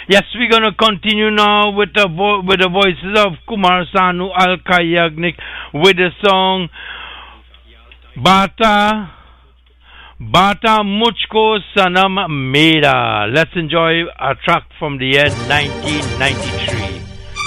Yes, we're gonna continue now with with the voices of Kumar Sanu Al Yagnik with the song Bata Bata Muchko Sanam Mera. Let's enjoy a track from the year 1993.